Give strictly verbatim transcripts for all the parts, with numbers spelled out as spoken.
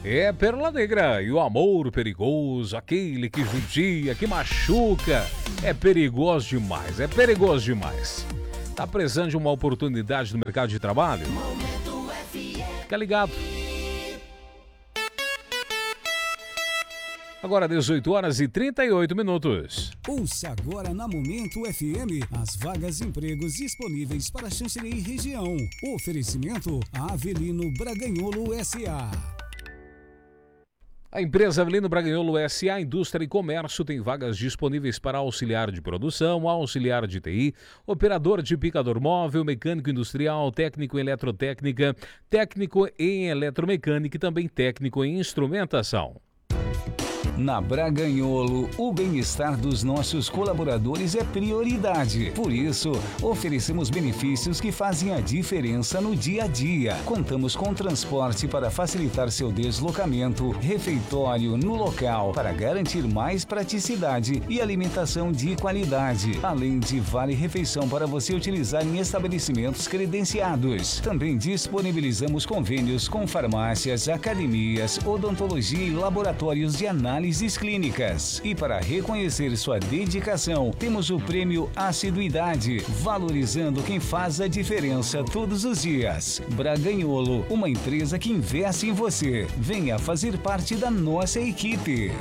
É Pérola Negra e o amor perigoso, aquele que judia, que machuca, é perigoso demais, é perigoso demais. Tá precisando de uma oportunidade no mercado de trabalho? Fica ligado. Agora dezoito horas e trinta e oito minutos. Ouça agora na Momento F M as vagas de empregos disponíveis para Xanxerê e região. Oferecimento Avelino Braganholo S A A empresa Avelino Braganholo S A Indústria e Comércio tem vagas disponíveis para auxiliar de produção, auxiliar de T I, operador de picador móvel, mecânico industrial, técnico em eletrotécnica, técnico em eletromecânica e também técnico em instrumentação. Na Braganholo, o bem-estar dos nossos colaboradores é prioridade. Por isso, oferecemos benefícios que fazem a diferença no dia a dia. Contamos com transporte para facilitar seu deslocamento, refeitório no local para garantir mais praticidade e alimentação de qualidade, além de vale-refeição para você utilizar em estabelecimentos credenciados. Também disponibilizamos convênios com farmácias, academias, odontologia e laboratórios de análise clínicas. E para reconhecer sua dedicação, temos o prêmio Assiduidade, valorizando quem faz a diferença todos os dias. Braganholo, uma empresa que investe em você. Venha fazer parte da nossa equipe.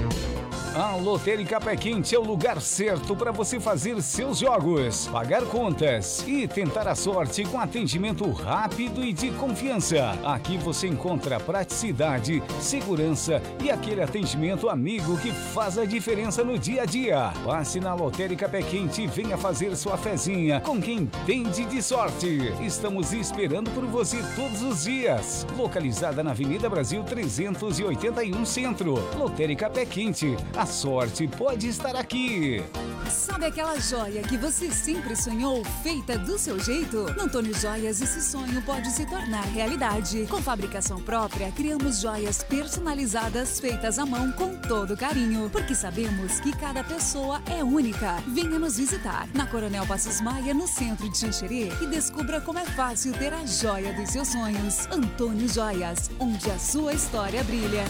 A Lotérica Pé Quente é o lugar certo para você fazer seus jogos, pagar contas e tentar a sorte com atendimento rápido e de confiança. Aqui você encontra praticidade, segurança e aquele atendimento amigo que faz a diferença no dia a dia. Passe na Lotérica Pé Quente e venha fazer sua fezinha com quem entende de sorte. Estamos esperando por você todos os dias. Localizada na Avenida Brasil trezentos e oitenta e um Centro. Lotérica Pé Quente. A sorte pode estar aqui. Sabe aquela joia que você sempre sonhou, feita do seu jeito? No Antônio Joias, esse sonho pode se tornar realidade. Com fabricação própria, criamos joias personalizadas, feitas à mão com todo carinho, porque sabemos que cada pessoa é única. Venha nos visitar na Coronel Passos Maia, no centro de Xanxerê, e descubra como é fácil ter a joia dos seus sonhos. Antônio Joias, onde a sua história brilha.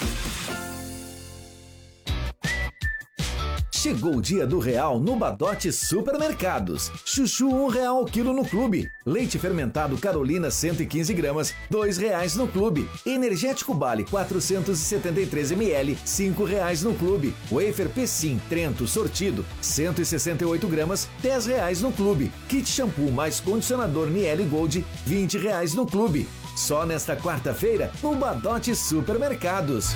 Chegou o dia do real no Badote Supermercados. Chuchu um real o quilo no clube. Leite fermentado Carolina cento e quinze gramas, dois reais no clube. Energético Bale quatrocentos e setenta e três mililitros, cinco reais no clube. Wafer Pecim Trento sortido cento e sessenta e oito gramas, dez reais no clube. Kit shampoo mais condicionador Miele Gold, vinte reais no clube. Só nesta quarta-feira no Badote Supermercados.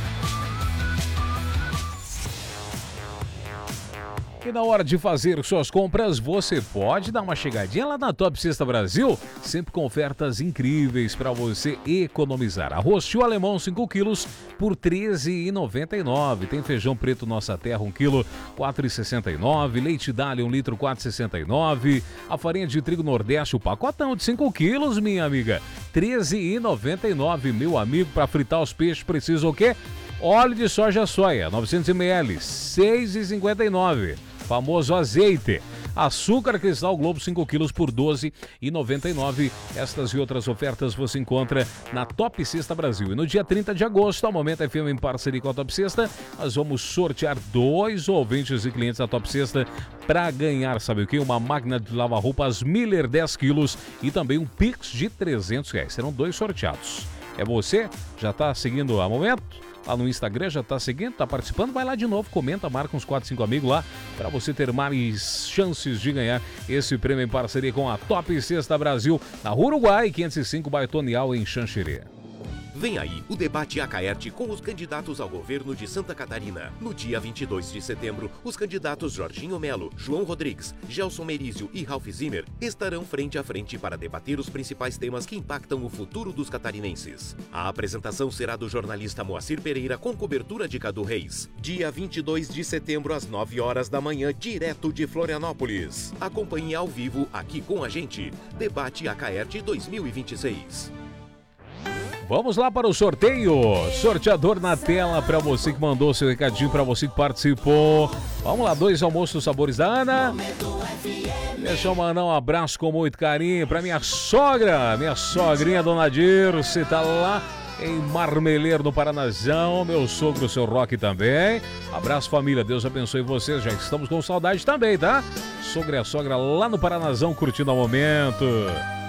E na hora de fazer suas compras, você pode dar uma chegadinha lá na Top Sexta Brasil, sempre com ofertas incríveis para você economizar. Arroz tio alemão cinco quilos por treze reais e noventa e nove centavos. Tem feijão preto Nossa Terra um quilo, quatro reais e sessenta e nove centavos. Leite Dália um litro, quatro reais e sessenta e nove centavos. A farinha de trigo Nordeste, o pacotão de cinco quilos, minha amiga, treze reais e noventa e nove centavos. Meu amigo, para fritar os peixes precisa o quê? Óleo de soja soia, novecentos mililitros, seis reais e cinquenta e nove centavos. Famoso azeite. Açúcar cristal Globo cinco quilos por doze reais e noventa e nove centavos. Estas e outras ofertas você encontra na Top Sexta Brasil. E no dia trinta de agosto, ao Momento F M em parceria com a Top Sexta, nós vamos sortear dois ouvintes e clientes da Top Sexta para ganhar, sabe o que? Uma máquina de lavar roupas Miller dez quilos e também um Pix de trezentos reais. Serão dois sorteados. É você? Já está seguindo a Momento? Lá no Instagram, já tá seguindo, tá participando, vai lá de novo, comenta, marca uns quatro, cinco amigos lá, para você ter mais chances de ganhar esse prêmio em parceria com a Top Sexta Brasil, na Rua Uruguai, quinhentos e cinco, bairro Tonial, em Xanxerê. Vem aí o debate Acaerte com os candidatos ao governo de Santa Catarina. No dia vinte e dois de setembro, os candidatos Jorginho Melo, João Rodrigues, Gelson Merizio e Ralph Zimmer estarão frente a frente para debater os principais temas que impactam o futuro dos catarinenses. A apresentação será do jornalista Moacir Pereira com cobertura de Cadu Reis. Dia vinte e dois de setembro, às nove horas da manhã, direto de Florianópolis. Acompanhe ao vivo aqui com a gente. Debate Acaerte dois mil e vinte e seis. Vamos lá para o sorteio. Sorteador na tela para você que mandou seu recadinho, para você que participou. Vamos lá, dois almoços sabores da Ana. Deixa eu mandar um abraço com muito carinho para minha sogra, minha sogrinha Dona Dirce, tá lá em Marmeleiro, no Paranazão. Meu sogro, o seu Roque também. Abraço, família. Deus abençoe vocês. Já estamos com saudade também, tá? Sogro e a sogra lá no Paranazão curtindo o momento.